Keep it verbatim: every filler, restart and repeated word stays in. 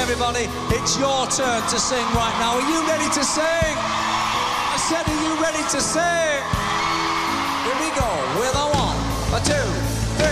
everybody. It's your turn to sing right now. Are you ready to sing? I said, are you ready to sing?